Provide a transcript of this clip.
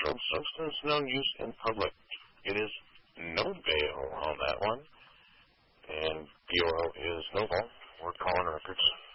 controlled substance, no use in public. It is no bail on that one. And BOL is no bail. We're calling records.